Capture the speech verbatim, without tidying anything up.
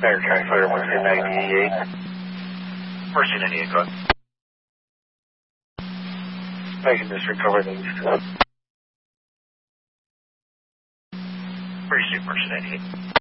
Bear Translator one three ninety-eight. Mercy ninety-eight, go ahead. Making this recover the east. Mercy, Mercy ninety-eight.